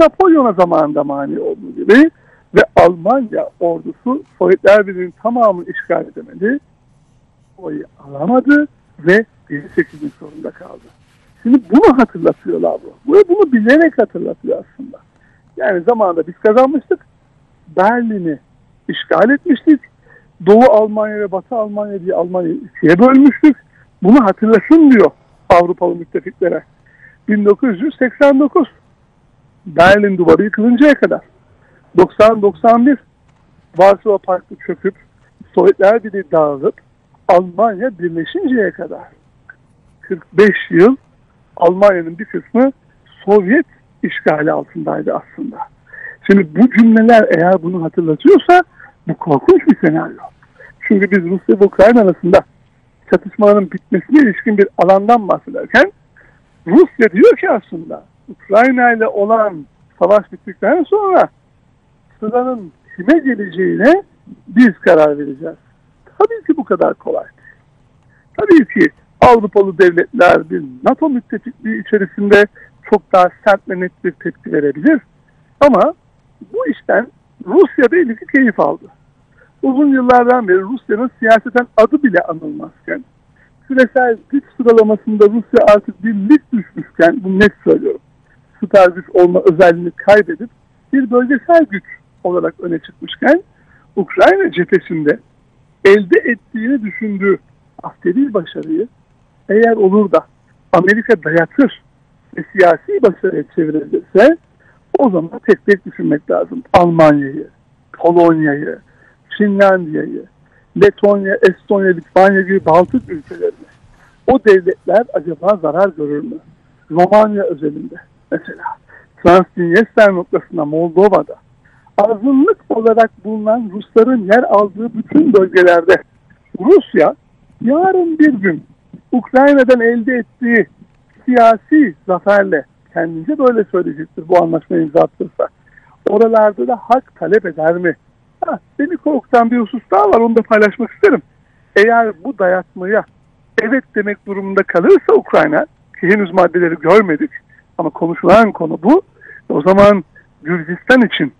Napolyon'a zamanında mani olduğu gibi ve Almanya ordusu Sovyetler Birliği'nin tamamını işgal edemedi. Oyu alamadı ve geri çekilmek zorunda kaldı. Şimdi bunu hatırlatıyorlar bu. Bunu bilerek hatırlatıyor aslında. Yani zamanında biz kazanmıştık. Berlin'i işgal etmiştik. Doğu Almanya ve Batı Almanya diye Almanya'yı ikiye bölmüştük. Bunu hatırlasın diyor Avrupalı müttefiklere. 1989 Berlin duvarı yıkılıncaya kadar. 90-91 Varşova Paktı çöküp Sovyetler Birliği dağılıp Almanya birleşinceye kadar 45 yıl Almanya'nın bir kısmı Sovyet işgali altındaydı aslında. Şimdi bu cümleler eğer bunu hatırlatıyorsa bu korkunç bir senaryo. Çünkü biz Rusya ve Ukrayna arasında çatışmaların bitmesine ilişkin bir alandan bahsederken Rusya diyor ki aslında Ukrayna ile olan savaş bittikten sonra sıranın kime geleceğine biz karar vereceğiz. Tabii ki bu kadar kolay. Tabii ki Avrupalı devletler bir NATO müttefikliği içerisinde çok daha sert ve net bir tepki verebilir. Ama bu işten Rusya belli ki keyif aldı. Uzun yıllardan beri Rusya'nın siyaseten adı bile anılmazken, küresel güç sıralamasında Rusya artık bir lig düşmüşken, bunu net söylüyorum, süper güç olma özelliğini kaybedip bir bölgesel güç olarak öne çıkmışken, Ukrayna cephesinde elde ettiğini düşündüğü askeri başarıyı eğer olur da Amerika dayatır ve siyasi başarıya çevirilirse o zaman tek tek düşünmek lazım. Almanya'yı, Polonya'yı, Finlandiya'yı, Letonya, Estonya, Litvanya gibi Baltık ülkelerini. O devletler acaba zarar görür mü? Romanya özelinde mesela. Transdniester noktasında Moldova'da azınlık olarak bulunan Rusların yer aldığı bütün bölgelerde Rusya yarın bir gün Ukrayna'dan elde ettiği siyasi zaferle kendince böyle söyleyecektir bu anlaşmayı imza attırsa. Oralarda da hak talep eder mi? Beni korkutan bir husus daha var, onu da paylaşmak isterim. Eğer bu dayatmaya evet demek durumunda kalırsa Ukrayna, ki henüz maddeleri görmedik ama konuşulan konu bu, o zaman Gürcistan için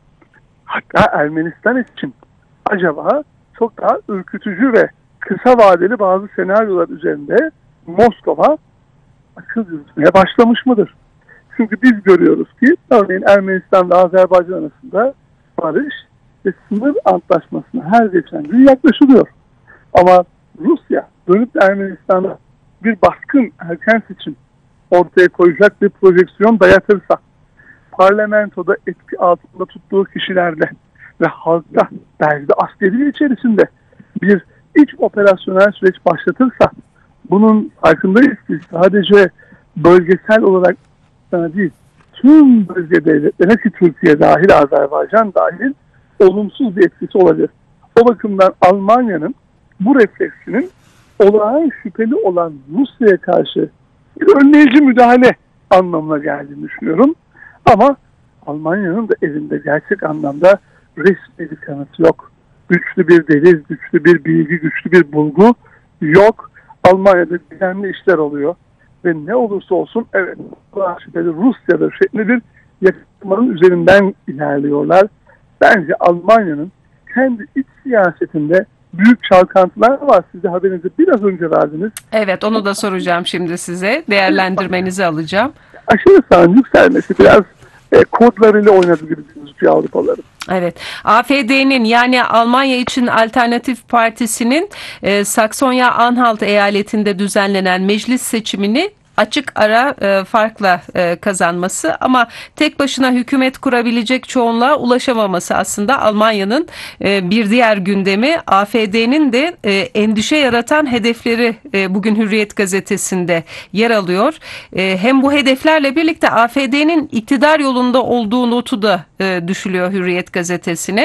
hatta Ermenistan için acaba çok daha ürkütücü ve kısa vadeli bazı senaryolar üzerinde Moskova akıl yürütmeye başlamış mıdır? Çünkü biz görüyoruz ki örneğin Ermenistan ve Azerbaycan arasında barış ve sınır antlaşmasına her geçen gün yaklaşılıyor. Ama Rusya dönüp Ermenistan'a bir baskın erken seçim ortaya koyacak bir projeksiyon dayatırsa, parlamentoda etki altında tuttuğu kişilerde ve halkta belki de askeri içerisinde bir iç operasyonel süreç başlatırsa, bunun farkındayız ki sadece bölgesel olarak değil, tüm bölge devletlerine ki Türkiye dahil, Azerbaycan dahil olumsuz bir etkisi olabilir. O bakımdan Almanya'nın bu refleksinin olağan şüpheli olan Rusya'ya karşı bir önleyici müdahale anlamına geldiğini düşünüyorum. Ama Almanya'nın da elinde gerçek anlamda resmi bir kanıt yok. Güçlü bir delil, güçlü bir bilgi, güçlü bir bulgu yok. Almanya'da önemli işler oluyor. Ve ne olursa olsun evet şüpheli Rusya'da şeklinde bir yakınmanın üzerinden ilerliyorlar. Bence Almanya'nın kendi iç siyasetinde büyük çalkantılar var. Siz de haberinizi biraz önce verdiniz. Evet, onu da soracağım şimdi size. Değerlendirmenizi alacağım. Aşırı sağın yükselmesi biraz kodlarıyla oynadığı gibi gözüküyor Avrupalıların. Evet, AfD'nin yani Almanya için Alternatif Partisi'nin Saksonya-Anhalt eyaletinde düzenlenen meclis seçimini açık ara farkla kazanması ama tek başına hükümet kurabilecek çoğunluğa ulaşamaması aslında Almanya'nın bir diğer gündemi. AfD'nin de endişe yaratan hedefleri bugün Hürriyet gazetesinde yer alıyor. Hem bu hedeflerle birlikte AfD'nin iktidar yolunda olduğu notu da düşülüyor Hürriyet gazetesine.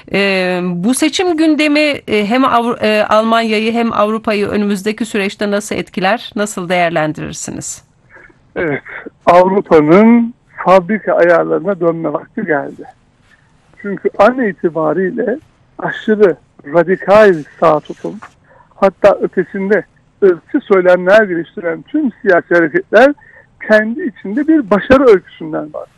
Bu seçim gündemi hem Almanya'yı hem Avrupa'yı önümüzdeki süreçte nasıl etkiler, nasıl değerlendirirsiniz? Evet, Avrupa'nın fabrika ayarlarına dönme vakti geldi. Çünkü an itibariyle aşırı radikal sağ tutum, hatta ötesinde ırkçı söylemler geliştiren tüm siyasi hareketler kendi içinde bir başarı öyküsünden var.